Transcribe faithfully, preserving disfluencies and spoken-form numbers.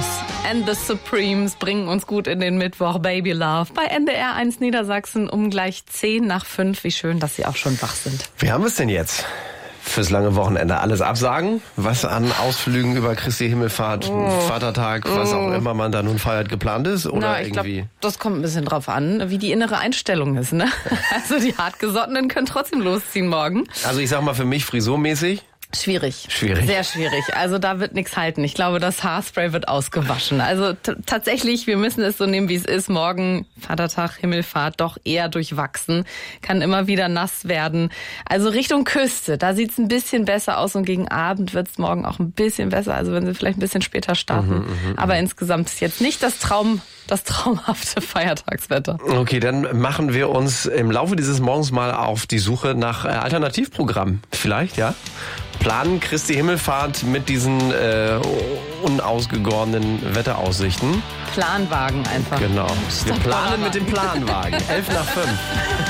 Ross and the Supremes bringen uns gut in den Mittwoch. Baby Love bei N D R eins Niedersachsen um gleich zehn nach fünf. Wie schön, dass Sie auch schon wach sind. Wie haben wir es denn jetzt? Fürs lange Wochenende alles absagen, was an Ausflügen über Christi Himmelfahrt, oh. Vatertag, was auch immer man da nun feiert, geplant ist? Oder Na, ich irgendwie? Glaub, das kommt ein bisschen drauf an, wie die innere Einstellung ist. Ne? Also die Hartgesottenen können trotzdem losziehen morgen. Also ich sag mal für mich frisurmäßig. Schwierig. Schwierig. Sehr schwierig. Also da wird nichts halten. Ich glaube, das Haarspray wird ausgewaschen. Also t- tatsächlich, wir müssen es so nehmen, wie es ist. Morgen, Vatertag, Himmelfahrt, doch eher durchwachsen. Kann immer wieder nass werden. Also Richtung Küste, da sieht's ein bisschen besser aus. Und gegen Abend wird's morgen auch ein bisschen besser. Also wenn Sie vielleicht ein bisschen später starten. Mhm, Aber insgesamt ist jetzt nicht das Traum, das traumhafte Feiertagswetter. Okay, dann machen wir uns im Laufe dieses Morgens mal auf die Suche nach Alternativprogrammen. Vielleicht, ja? Planen Christi Himmelfahrt mit diesen äh, unausgegorenen Wetteraussichten. Planwagen einfach. Genau. Wir planen mit dem Planwagen. elf nach fünf.